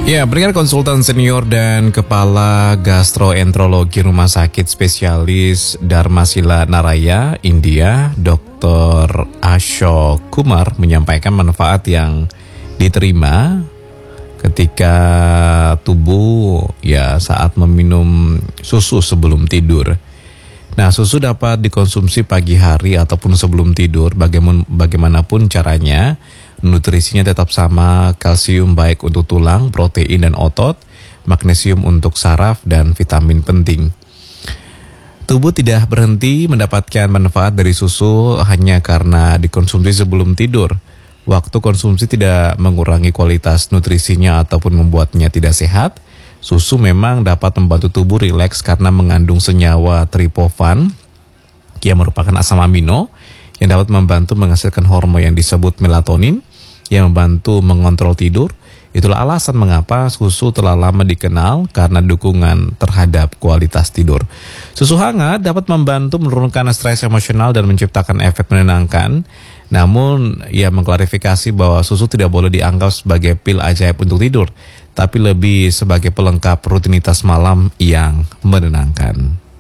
Ya, berikan konsultan senior dan kepala gastroenterologi Rumah Sakit Spesialis Dharmasila Naraya, India, Dr. Ashok Kumar menyampaikan manfaat yang diterima ketika tubuh saat meminum susu sebelum tidur. Nah, susu dapat dikonsumsi pagi hari ataupun sebelum tidur. Bagaimanapun caranya, nutrisinya tetap sama, kalsium baik untuk tulang, protein dan otot, magnesium untuk saraf dan vitamin penting. Tubuh tidak berhenti mendapatkan manfaat dari susu hanya karena dikonsumsi sebelum tidur. Waktu konsumsi tidak mengurangi kualitas nutrisinya ataupun membuatnya tidak sehat. Susu memang dapat membantu tubuh rileks karena mengandung senyawa triptofan yang merupakan asam amino yang dapat membantu menghasilkan hormon yang disebut melatonin yang membantu mengontrol tidur. Itulah alasan mengapa susu telah lama dikenal karena dukungan terhadap kualitas tidur. Susu hangat dapat membantu menurunkan stres emosional dan menciptakan efek menenangkan. Namun, ia mengklarifikasi bahwa susu tidak boleh dianggap sebagai pil ajaib untuk tidur, tapi lebih sebagai pelengkap rutinitas malam yang menenangkan.